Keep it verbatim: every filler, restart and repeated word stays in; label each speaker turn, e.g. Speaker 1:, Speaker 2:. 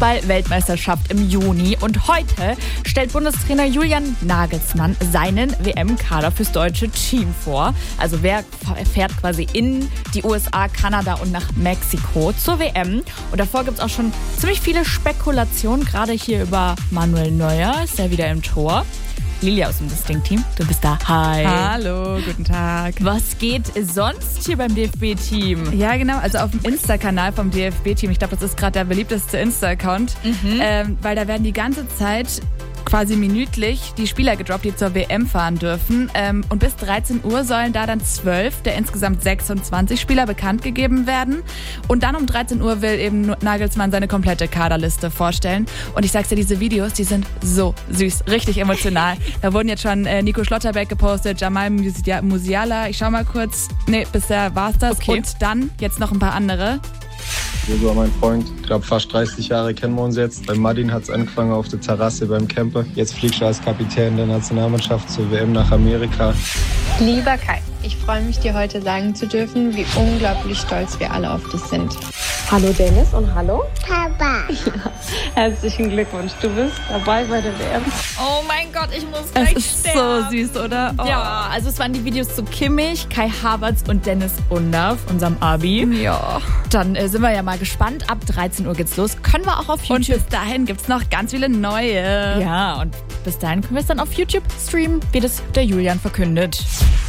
Speaker 1: Fußball-Weltmeisterschaft im Juni. Und heute stellt Bundestrainer Julian Nagelsmann seinen W M-Kader fürs deutsche Team vor. Also wer fährt quasi in die U S A, Kanada und nach Mexiko zur W M. Und davor gibt es auch schon ziemlich viele Spekulationen, gerade hier über Manuel Neuer, ist ja wieder im Tor. Lilia aus dem Distinct-Team, du bist da. Hi.
Speaker 2: Hallo, guten Tag.
Speaker 1: Was geht sonst hier beim D F B-Team?
Speaker 2: Ja, genau, also auf dem Insta-Kanal vom D F B-Team. Ich glaube, das ist gerade der beliebteste Insta-Account, mhm. ähm, weil da werden die ganze Zeit quasi minütlich die Spieler gedroppt, die zur W M fahren dürfen. Ähm, und bis dreizehn Uhr sollen da dann zwölf der insgesamt sechsundzwanzig Spieler bekannt gegeben werden. Und dann um dreizehn Uhr will eben Nagelsmann seine komplette Kaderliste vorstellen. Und ich sag's dir, diese Videos, die sind so süß, richtig emotional. Da wurden jetzt schon äh, Nico Schlotterbeck gepostet, Jamal Musiala. Ich schau mal kurz. Nee, bisher war's das.
Speaker 1: Okay.
Speaker 2: Und dann jetzt noch ein paar andere.
Speaker 3: Josua, mein Freund, ich glaube fast dreißig Jahre kennen wir uns jetzt. Bei Martin hat es angefangen auf der Terrasse beim Camper. Jetzt fliegst du als Kapitän der Nationalmannschaft zur W M nach Amerika.
Speaker 4: Lieber Kai, ich freue mich, dir heute sagen zu dürfen, wie unglaublich stolz wir alle auf dich sind.
Speaker 5: Hallo Dennis und hallo
Speaker 6: Papa.
Speaker 5: Ja, herzlichen Glückwunsch, du bist dabei bei der W M.
Speaker 1: Oh mein Gott, ich muss gleich
Speaker 2: Es ist
Speaker 1: sterben.
Speaker 2: so süß, oder? Oh.
Speaker 1: Ja, also es waren die Videos zu Kimmich, Kai Havertz und Dennis Undav, unserem Abi.
Speaker 2: Ja.
Speaker 1: Dann äh, sind wir ja mal gespannt. Ab dreizehn Uhr geht's los. Können wir auch auf
Speaker 2: Und
Speaker 1: YouTube.
Speaker 2: bis dahin gibt's noch ganz viele neue.
Speaker 1: Ja, und bis dahin können wir es dann auf YouTube streamen, wie das der Julian verkündet.